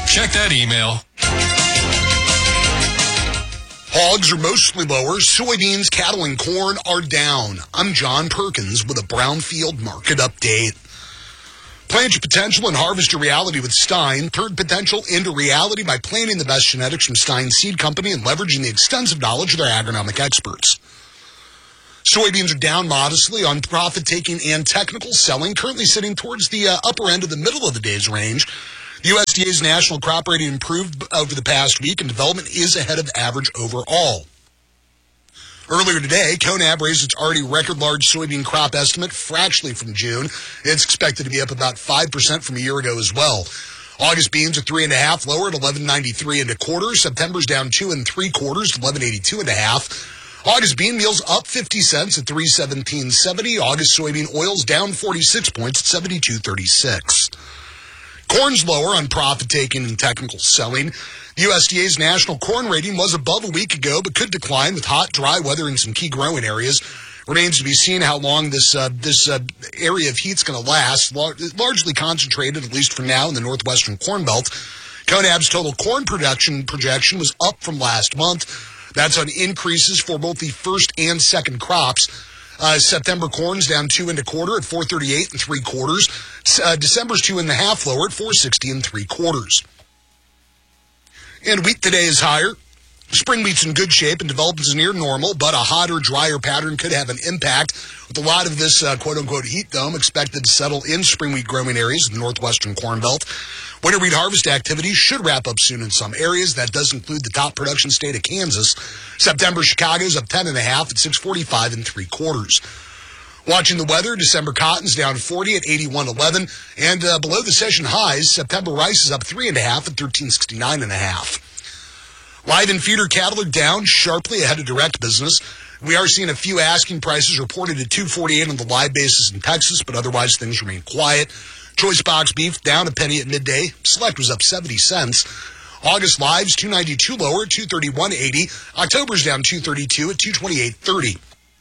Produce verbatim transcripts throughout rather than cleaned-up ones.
Check that email. Hogs are mostly lower. Soybeans, cattle, and corn are down. I'm John Perkins with a Brownfield market update. Plant your potential and harvest your reality with Stein. Turn potential into reality by planting the best genetics from Stein Seed Company and leveraging the extensive knowledge of their agronomic experts. Soybeans are down modestly on profit-taking and technical selling, currently sitting towards the uh, upper end of the middle of the day's range. The U S D A's national crop rating improved over the past week, and development is ahead of average overall. Earlier today, Conab raised its already record-large soybean crop estimate fractionally from June. It's expected to be up about five percent from a year ago as well. August beans are three and a half lower at eleven ninety-three and a quarter. September's down two and three quarters to eleven eighty-two and a half. August bean meal's up fifty cents at three seventeen seventy. August soybean oil's down forty-six points at seventy-two thirty-six. Corn's lower on profit-taking and technical selling. The U S D A's national corn rating was above a week ago, but could decline with hot, dry weather in some key growing areas. Remains to be seen how long this uh, this uh, area of heat's going to last. Lar- largely concentrated, at least for now, in the northwestern Corn Belt. Conab's total corn production projection was up from last month. That's on increases for both the first and second crops. Uh, September corn's down two and a quarter at four thirty-eight and three quarters. Uh, December's two and a half lower at four sixty and three quarters. And wheat today is higher. Spring wheat's in good shape and development is near normal, but a hotter, drier pattern could have an impact, with a lot of this uh, quote-unquote heat dome expected to settle in spring wheat growing areas in the northwestern Corn Belt. Winter wheat harvest activity should wrap up soon in some areas. That does include the top production state of Kansas. September, Chicago's up ten and a half at six forty-five and three quarters. Watching the weather, December cotton's down forty at eighty-one eleven, and uh, below the session highs, September rice is up three and a half at thirteen sixty-nine and a half. Live and feeder cattle are down sharply ahead of direct business. We are seeing a few asking prices reported at two forty-eight on the live basis in Texas, but otherwise things remain quiet. Choice box beef down a penny at midday. Select was up seventy cents. August lives two ninety-two lower at two thirty-one eighty. October's down two thirty-two at two twenty-eight thirty.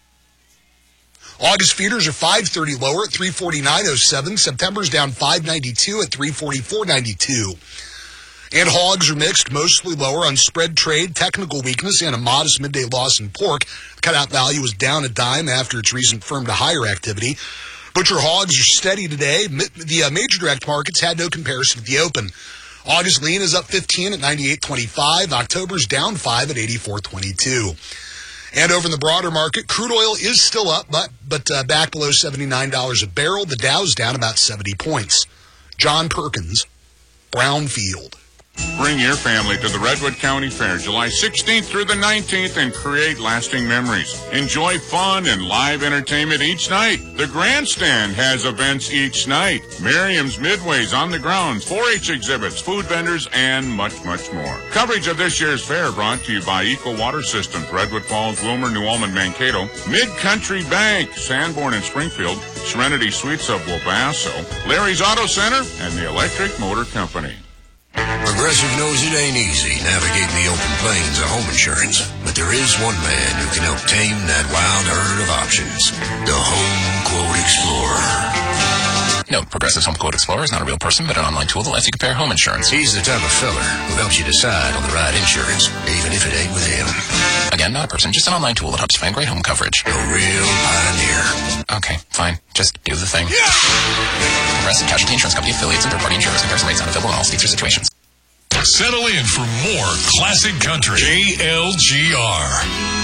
August feeders are five thirty lower at three forty-nine oh seven. September's down five ninety-two at three forty-four ninety-two. And hogs are mixed, mostly lower on spread trade, technical weakness, and a modest midday loss in pork. The cutout value was down a dime after its recent firm to higher activity. Butcher hogs are steady today. The uh, major direct markets had no comparison at the open. August lean is up fifteen at ninety-eight twenty-five. October's down five at eighty-four twenty-two. And over in the broader market, crude oil is still up, but but uh, back below seventy-nine dollars a barrel. The Dow's down about seventy points. John Perkins, Brownfield. Bring your family to the Redwood County Fair July sixteenth through the nineteenth and create lasting memories. Enjoy fun and live entertainment each night. The Grandstand has events each night. Miriam's Midway's on the grounds, four H exhibits, food vendors, and much, much more. Coverage of this year's fair brought to you by Eco Water Systems, Redwood Falls, Wilmer, New Ulm, and Mankato, Mid-Country Bank, Sanborn and Springfield, Serenity Suites of Wabasso, Larry's Auto Center, and the Electric Motor Company. Progressive knows it ain't easy navigating the open plains of home insurance, but there is one man who can help tame that wild herd of options. The Home Quote Explorer. No, Progressive's Home Quote Explorer is not a real person, but an online tool that lets you compare home insurance. He's the type of fella who helps you decide on the right insurance, even if it ain't with him. Again, not a person, just an online tool that helps you find great home coverage. A real pioneer. Okay, fine. Just do the thing. Yeah! Progressive Casualty Insurance Company affiliates and third-party insurers. Comparison rates not available in all states or situations. Settle in for more classic country. K L G R.